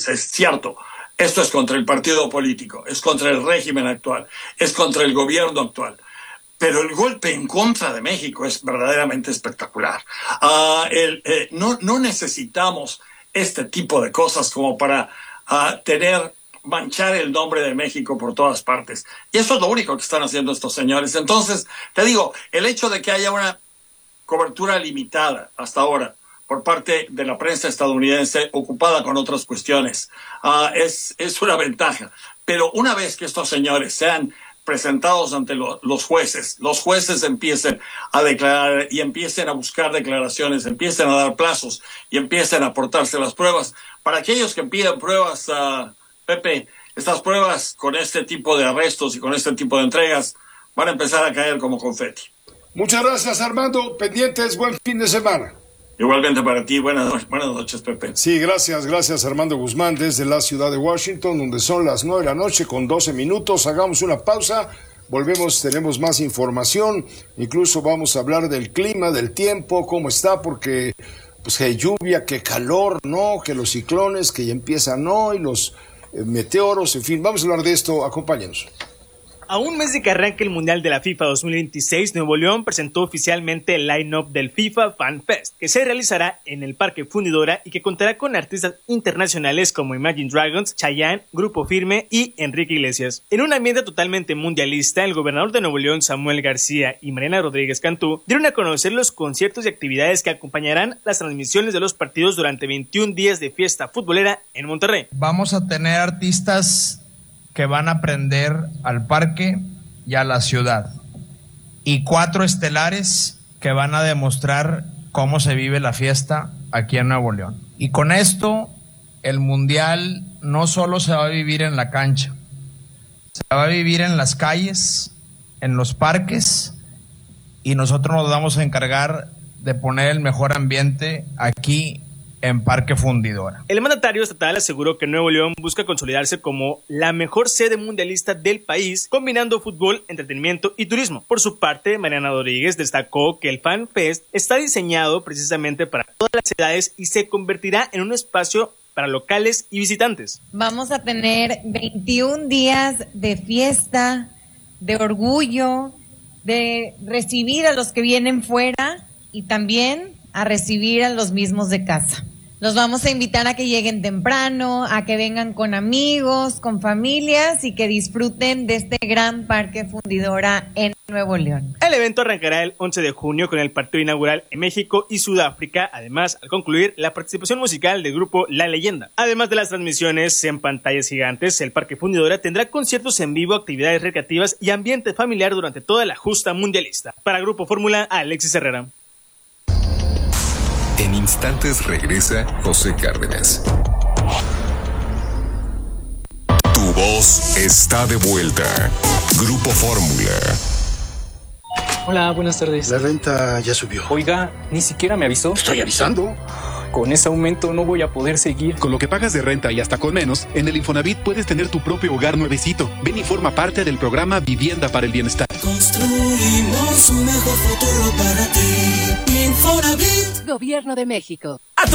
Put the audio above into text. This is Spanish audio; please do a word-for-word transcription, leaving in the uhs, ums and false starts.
es, es cierto, esto es contra el partido político, es contra el régimen actual, es contra el gobierno actual. Pero el golpe en contra de México es verdaderamente espectacular. Uh, el, eh, no, no necesitamos este tipo de cosas como para uh, tener, manchar el nombre de México por todas partes. Y eso es lo único que están haciendo estos señores. Entonces, te digo, el hecho de que haya una cobertura limitada hasta ahora por parte de la prensa estadounidense ocupada con otras cuestiones uh, es, es una ventaja. Pero una vez que estos señores sean presentados ante lo, los jueces, los jueces empiecen a declarar y empiecen a buscar declaraciones, empiecen a dar plazos y empiecen a aportarse las pruebas. Para aquellos que piden pruebas, uh, Pepe, estas pruebas con este tipo de arrestos y con este tipo de entregas van a empezar a caer como confeti. Muchas gracias, Armando. Pendientes, buen fin de semana. Igualmente para ti. Buenas, buenas noches, Pepe. Sí, gracias, gracias, Armando Guzmán, desde la ciudad de Washington, donde son las nueve de la noche con doce minutos. Hagamos una pausa, volvemos, tenemos más información, incluso vamos a hablar del clima, del tiempo, cómo está, porque pues que lluvia, que calor, no, que los ciclones que ya empiezan hoy, los eh, meteoros, en fin, vamos a hablar de esto, acompáñenos. A un mes de que arranque el Mundial de la FIFA dos mil veintiséis, Nuevo León presentó oficialmente el line-up del FIFA Fan Fest, que se realizará en el Parque Fundidora y que contará con artistas internacionales como Imagine Dragons, Chayanne, Grupo Firme y Enrique Iglesias. En un ambiente totalmente mundialista, el gobernador de Nuevo León, Samuel García, y Mariana Rodríguez Cantú dieron a conocer los conciertos y actividades que acompañarán las transmisiones de los partidos durante veintiún días de fiesta futbolera en Monterrey. Vamos a tener artistas que van a aprender al parque y a la ciudad, y cuatro estelares que van a demostrar cómo se vive la fiesta aquí en Nuevo León. Y con esto, el Mundial no solo se va a vivir en la cancha, se va a vivir en las calles, en los parques, y nosotros nos vamos a encargar de poner el mejor ambiente aquí en Parque Fundidora. El mandatario estatal aseguró que Nuevo León busca consolidarse como la mejor sede mundialista del país, combinando fútbol, entretenimiento y turismo. Por su parte, Mariana Rodríguez destacó que el Fan Fest está diseñado precisamente para todas las edades y se convertirá en un espacio para locales y visitantes. Vamos a tener veintiún días de fiesta, de orgullo, de recibir a los que vienen fuera y también a recibir a los mismos de casa. Los vamos a invitar a que lleguen temprano, a que vengan con amigos, con familias y que disfruten de este gran Parque Fundidora en Nuevo León. El evento arrancará el once de junio con el partido inaugural en México y Sudáfrica, además, al concluir, la participación musical del grupo La Leyenda. Además de las transmisiones en pantallas gigantes, el Parque Fundidora tendrá conciertos en vivo, actividades recreativas y ambiente familiar durante toda la justa mundialista. Para Grupo Fórmula, Alexis Herrera. En instantes regresa José Cárdenas. Tu voz está de vuelta. Grupo Fórmula. Hola, buenas tardes. La renta ya subió. Oiga, ni siquiera me avisó. Estoy avisando. Con ese aumento no voy a poder seguir. Con lo que pagas de renta y hasta con menos, en el Infonavit puedes tener tu propio hogar nuevecito. Ven y forma parte del programa Vivienda para el Bienestar. Construimos un mejor futuro para ti. Infonavit. Gobierno de México. A tu